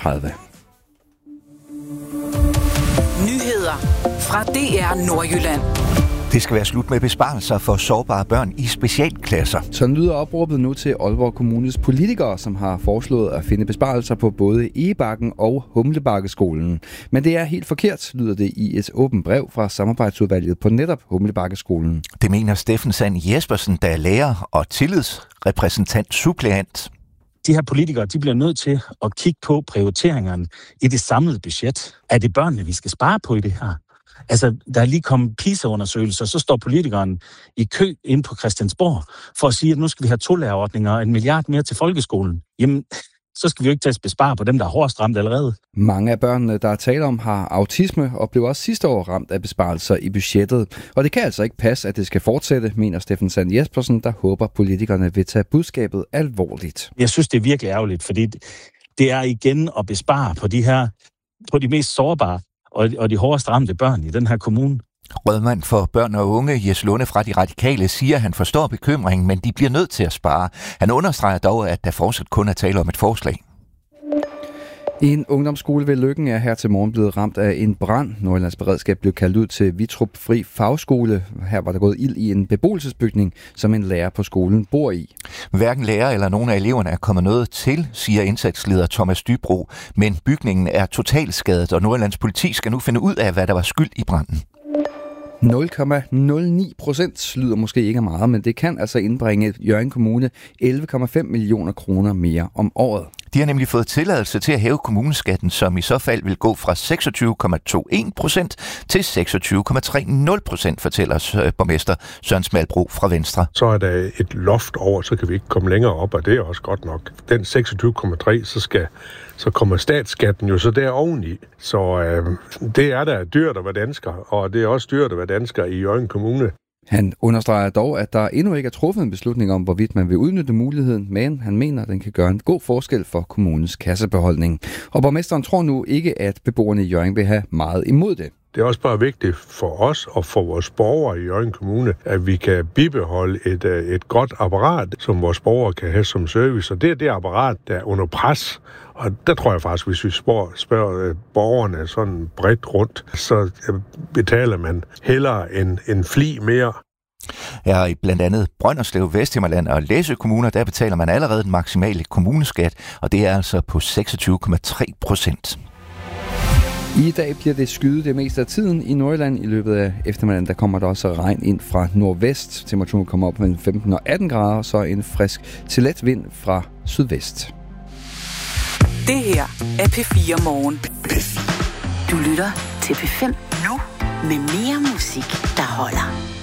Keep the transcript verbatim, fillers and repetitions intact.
tredive. Nyheder fra D R Nordjylland. Det skal være slut med besparelser for sårbare børn i specialklasser. Så lyder opråbet nu til Aalborg Kommunes politikere, som har foreslået at finde besparelser på både Egebakken og Humlebakkeskolen. Men det er helt forkert, lyder det i et åbent brev fra samarbejdsudvalget på netop Humlebakkeskolen. Det mener Steffen Sand Jespersen, der er lærer og tillidsrepræsentant suppleant. De her politikere, de bliver nødt til at kigge på prioriteringerne i det samlede budget. Er det børnene, vi skal spare på i det her? Altså, der er lige kommet PISA-undersøgelser, så står politikeren i kø inde på Christiansborg for at sige, at nu skal vi have to lærerordninger og en milliard mere til folkeskolen. Jamen, så skal vi jo ikke tage at bespare på dem, der er hårdest ramt allerede. Mange af børnene, der er tale om, har autisme og blev også sidste år ramt af besparelser i budgettet. Og det kan altså ikke passe, at det skal fortsætte, mener Steffen Sand Jespersen, der håber, politikerne vil tage budskabet alvorligt. Jeg synes, det er virkelig ærgerligt, fordi det er igen at bespare på de her, på de mest sårbare og de hårdest ramte børn i den her kommune. Rådmand for børn og unge, Jes Lunde fra De Radikale, siger, at han forstår bekymringen, men de bliver nødt til at spare. Han understreger dog, at der fortsat kun er tale om et forslag. En ungdomsskole ved Løkken er her til morgen blevet ramt af en brand. Nordjyllands Beredskab blev kaldt ud til Vitrup Fri Fagskole. Her var der gået ild i en beboelsesbygning, som en lærer på skolen bor i. Hverken lærer eller nogen af eleverne er kommet noget til, siger indsatsleder Thomas Dybro. Men bygningen er totalt skadet, og Nordjyllands politi skal nu finde ud af, hvad der var skyld i branden. nul komma nul ni procent lyder måske ikke meget, men det kan altså indbringe Hjørring Kommune elleve komma fem millioner kroner mere om året. De har nemlig fået tilladelse til at hæve kommuneskatten, som i så fald vil gå fra seksogtyve komma toogtyve procent til seksogtyve komma tredive procent, fortæller borgmester Søren Smalbro fra Venstre. Så er der et loft over, så kan vi ikke komme længere op, og det er også godt nok. Den seksogtyve komma tre, så skal så kommer statsskatten jo så der oveni. Så øh, det er da dyrt at være dansker, og det er også dyrt at være dansker i Hjørring Kommune. Han understreger dog, at der endnu ikke er truffet en beslutning om, hvorvidt man vil udnytte muligheden, men han mener, at den kan gøre en god forskel for kommunens kassebeholdning. Og borgmesteren tror nu ikke, at beboerne i Hjørring vil have meget imod det. Det er også bare vigtigt for os og for vores borgere i Hjørring Kommune, at vi kan bibeholde et, et godt apparat, som vores borgere kan have som service. Og det er det apparat, der er under pres. Og der tror jeg faktisk, hvis vi spørger, spørger borgerne sådan bredt rundt, så betaler man hellere en, en fli mere. Ja, i blandt andet Brønderslev, Vesthimmerland og Læsø kommuner, der betaler man allerede den maksimale kommuneskat, og det er altså på seksogtyve komma tre procent. I dag bliver det skyet det meste af tiden i Nordjylland. I løbet af eftermiddagen der kommer der også regn ind fra nordvest. Temperaturen kommer op mellem femten og atten grader, og så en frisk til let vind fra sydvest. Det her er P fire Morgen. Du lytter til P fem nu med mere musik, der holder.